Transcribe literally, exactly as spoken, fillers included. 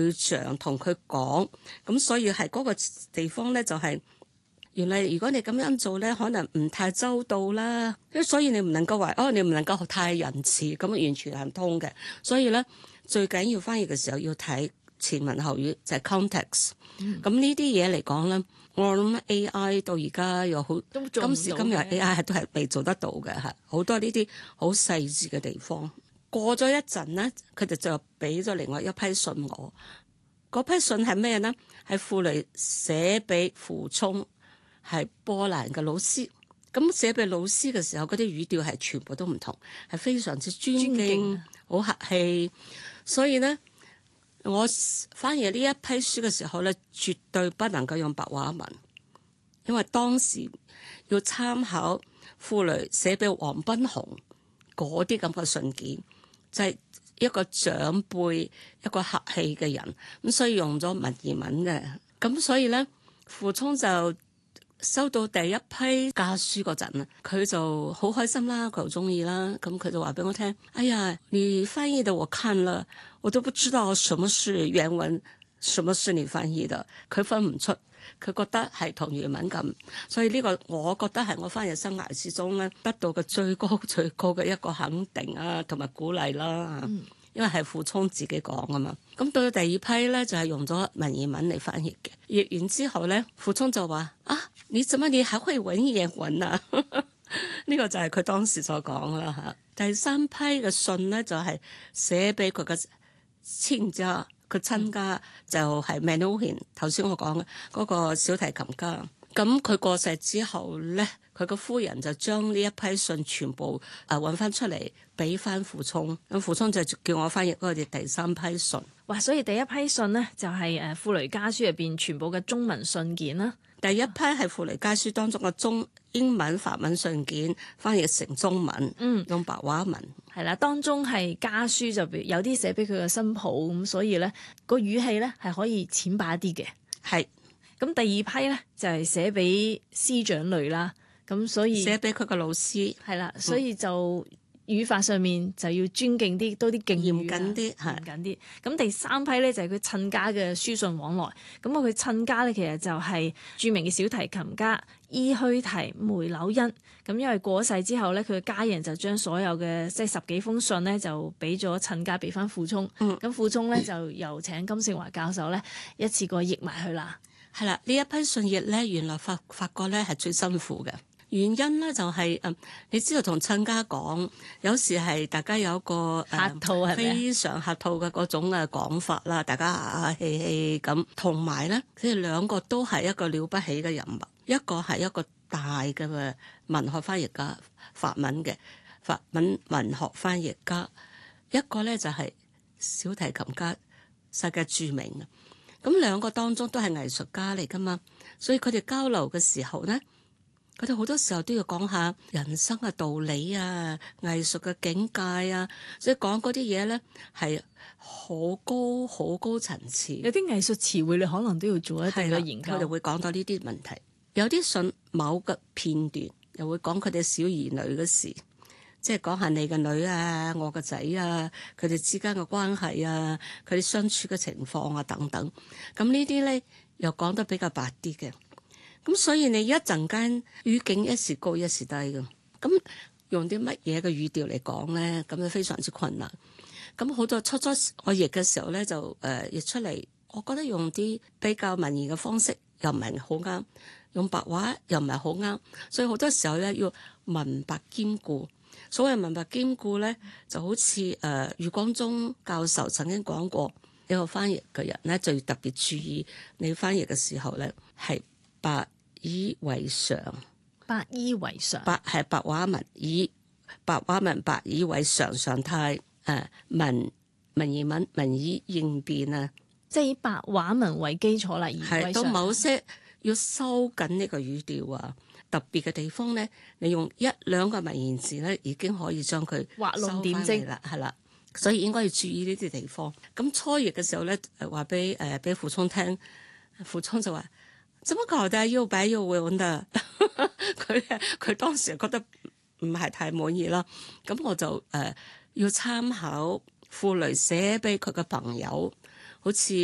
對象同佢講，咁所以係嗰個地方咧就係、是、原來如果你咁樣做咧，可能唔太周到啦，所以你唔能夠話哦，你唔能夠太仁慈，咁完全係唔通嘅。所以咧最緊要翻譯嘅時候要睇前文後語，就係、是、context。咁呢啲嘢嚟講咧，我諗 A I 到而家有好，今時今日 A I 都係未做得到嘅，係好多呢啲好細緻嘅地方。過咗一陣咧，佢哋就俾咗另外一批信我。嗰批信係咩咧？係傅雷寫俾傅聰，係波蘭嘅老師。咁寫俾老師嘅時候，嗰啲語調係全部都唔同，係非常之尊敬，好客氣。所以咧，我翻譯呢一批書嘅時候咧，絕對不能夠用白話文，因為當時要參考傅雷寫俾黃賓虹嗰啲咁嘅信件，就係、是、一個長輩、一個客氣嘅人，咁所以用咗文言文嘅。咁所以咧，傅聰就收到第一批家書嗰陣啊，佢就好開心啦，佢好中意啦。咁佢就話俾我聽：哎呀，你翻譯的我看了，我都不知道什麼是原文，什麼是你翻譯的。佢分唔出，佢覺得係同原文咁。所以呢個我覺得係我翻譯生涯之中咧得到嘅最高最高嘅一個肯定啊，同埋鼓勵啦。嗯，因為係傅聰自己講啊嘛。咁到第二批咧就係、是、用咗文言文嚟翻譯嘅。譯完之後咧，傅聰就話：啊，你怎麼你還會文言文啊？呢個就係佢當時所講啦嚇。第三批嘅信咧就係、是、寫俾佢嘅親家，佢親家就係 Menuhin， 頭先我講嘅嗰個小提琴家。咁佢過世之後咧，佢個夫人就將呢一批信全部誒揾翻出嚟，俾翻傅聰。咁傅聰就叫我翻譯嗰啲第三批信。 哇！所以第一批信呢，就係誒傅雷家書入邊全部嘅中文信件啦。 第一批係傅雷家書當中嘅中英文、法文信件翻譯成中文，嗯，用白話文。 係啦，當中係家書就有啲寫俾佢嘅新抱，咁所以咧個語氣咧係可以淺白啲嘅。 係。 咁第二批咧就係寫俾師長類啦，咁所以寫俾佢個老師係啦，所以就語法上面就要尊敬啲，多啲敬語， 嚴謹啲， 嚴謹啲。咁第三批咧就係佢親家嘅書信往來，咁啊佢親家咧其實就係著名嘅小提琴家伊虛提梅柳恩。咁因為過世之後咧，佢嘅家人就將所有嘅即係十幾封信咧就俾咗親家俾翻傅聰，咁、嗯、傅聰咧就由請金聖華教授咧一次過譯埋去啦。 係啦，呢一批信譯咧，原來發發覺咧係最辛苦嘅原因咧，就係、是、誒、嗯，你知道同親家講，有時係大家有一個客套係咪、嗯、 非常客套嘅嗰種嘅講法啦，大家客客氣氣咁，同埋咧，佢哋兩個都係一個了不起嘅人物，一個係一個大嘅文學翻譯家，法文嘅法文文學翻譯家，一個咧就係小提琴家，世界著名嘅。咁兩個當中都係藝術家嚟噶嘛，所以佢哋交流嘅時候咧，佢哋好多時候都要講下人生嘅道理啊、藝術嘅境界啊，所以講嗰啲嘢咧係好高好高層次。 有啲藝術詞彙你可能都要做一定嘅研究。 佢哋會講到呢啲問題，有啲信某個片段又會講佢哋小兒女嘅事。即係講下你嘅女啊，我個仔啊，佢哋之間嘅關係啊，佢哋相處嘅情況啊等等。咁呢啲咧又講得比較白啲嘅。咁所以你一陣間語境一時高一時低嘅。咁用啲乜嘢嘅語調嚟講咧，咁就非常之困難。咁好多初初我譯嘅時候咧，就誒、呃、譯出嚟，我覺得用啲比較文言嘅方式又唔係好啱，用白話又唔係好啱，所以好多時候咧要文白兼顧。所謂文白兼顧咧，就好似誒余光中教授曾經講過，一個翻譯嘅人咧，就要特別注意你翻譯嘅時候咧，係白以為常， 白以為常， 白係白話文，以白話文白以為常常態，誒、呃、文文言文文以應變啊， 即係以白話文為基礎啦，而係到某些要收緊呢個語調啊。特別嘅地方咧，你用一兩個文言字咧，已經可以將佢畫龍點睛啦，係啦，所以應該要注意呢啲地方。咁初譯嘅時候咧，誒話俾誒俾傅聰聽，傅聰就話：怎麼搞的又白又黃的？佢佢當時覺得唔係太滿意啦。咁我就誒、呃、要參考傅雷寫俾佢嘅朋友，好似